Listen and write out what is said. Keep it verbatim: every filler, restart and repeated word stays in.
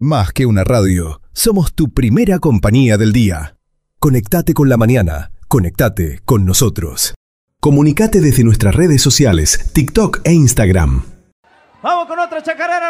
Más que una radio, somos tu primera compañía del día. Conectate con la mañana, conectate con nosotros. Comunicate desde nuestras redes sociales, TikTok e Instagram. Vamos con otra chacarera.